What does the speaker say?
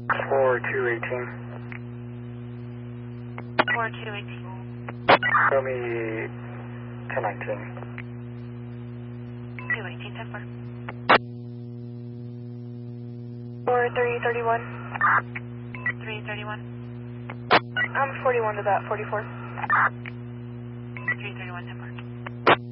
4218. 4218. Show me 1019. 218, 10-4. 4331. 331. I'm 41 to that, 44. 331, 10-4.